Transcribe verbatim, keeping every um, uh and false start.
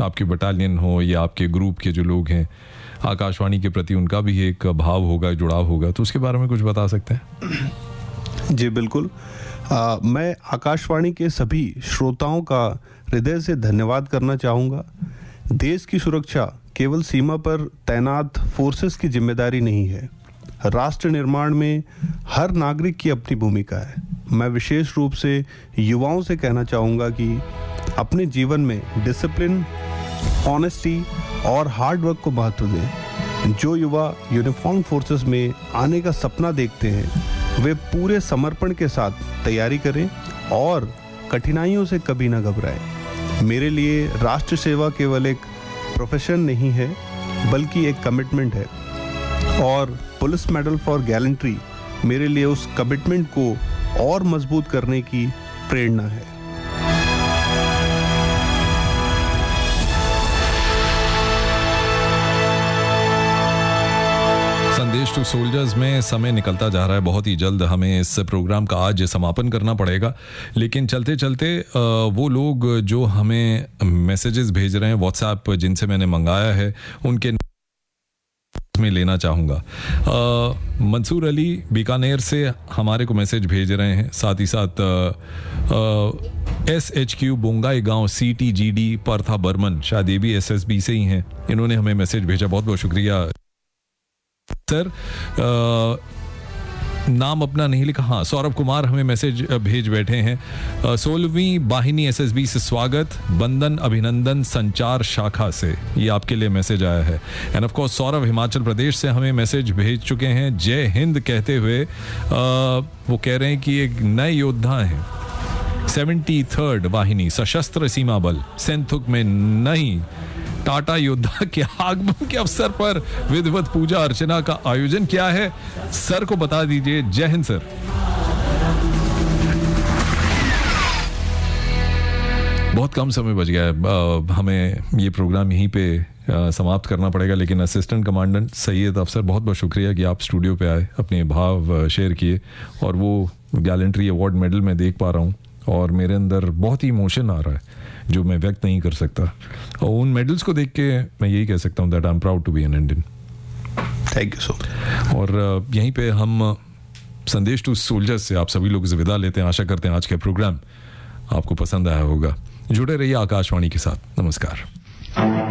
आपके बटालियन हो या आपके ग्रुप के जो लोग हैं, आकाशवाणी के प्रति उनका भी एक भाव होगा, जुड़ाव होगा, तो उसके बारे में कुछ बता सकते हैं? जी बिल्कुल। आ, मैं आकाशवाणी के सभी श्रोताओं का हृदय से धन्यवाद करना चाहूँगा। देश की सुरक्षा केवल सीमा पर तैनात फोर्सेस की जिम्मेदारी नहीं है, राष्ट्र निर्माण में हर नागरिक की अपनी भूमिका है। मैं विशेष रूप से युवाओं से कहना चाहूँगा कि अपने जीवन में डिसिप्लिन, ऑनेस्टी और हार्ड वर्क को महत्व दें। जो युवा यूनिफॉर्म फोर्सेस में आने का सपना देखते हैं वे पूरे समर्पण के साथ तैयारी करें और कठिनाइयों से कभी ना घबराएं। मेरे लिए राष्ट्र सेवा केवल एक प्रोफेशन नहीं है बल्कि एक कमिटमेंट है, और पुलिस मेडल फॉर गैलेंट्री मेरे लिए उस कमिटमेंट को और मजबूत करने की प्रेरणा है। संदेश टू सोल्जर्स में समय निकलता जा रहा है, बहुत ही जल्द हमें इस प्रोग्राम का आज समापन करना पड़ेगा। लेकिन चलते चलते वो लोग जो हमें मैसेजेस भेज रहे हैं व्हाट्सएप, जिनसे मैंने मंगाया है, उनके में लेना चाहूँगा। मंसूर अली बीकानेर से हमारे को मैसेज भेज रहे हैं, साथ ही साथ एस एच क्यू बोंगाई गाँव C T G D परथा Burman, शायद ये भी एस एस बी से ही हैं, इन्होंने हमें मैसेज भेजा, बहुत बहुत शुक्रिया सर। आ, नाम अपना नहीं लिखा, हाँ सौरभ कुमार हमें मैसेज भेज बैठे हैं। सोलहवीं वाहिनी एस एस बी से स्वागत, बंदन अभिनंदन संचार शाखा से, ये आपके लिए मैसेज आया है। End of course Saurabh Himachal Pradesh से हमें मैसेज भेज चुके हैं, जय हिंद कहते हुए। आ, वो कह रहे हैं कि एक नए योद्धा हैं, सेवेंटी थर्ड वाहिनी सशस्त्र सीमा बल सेंथुक में नहीं टाटा योद्धा के आगमन के अवसर पर विधिवत पूजा अर्चना का आयोजन किया है, सर को बता दीजिए। जय हिंद सर। बहुत कम समय बच गया है, हमें ये प्रोग्राम यहीं पे आ, समाप्त करना पड़ेगा, लेकिन असिस्टेंट कमांडेंट सैयद अफसर, बहुत बहुत शुक्रिया कि आप स्टूडियो पे आए, अपने भाव शेयर किए, और वो गैलेंट्री अवार्ड मेडल मैं देख पा रहा हूँ और मेरे अंदर बहुत ही इमोशन आ रहा है जो मैं व्यक्त नहीं कर सकता, और उन मेडल्स को देख के मैं यही कह सकता हूँ that I am proud to be an Indian. Thank you so much. और यहीं पे हम संदेश टू सोल्जर्स से आप सभी लोग से विदा लेते हैं। आशा करते हैं आज का प्रोग्राम आपको पसंद आया होगा। जुड़े रहिए आकाशवाणी के साथ। नमस्कार।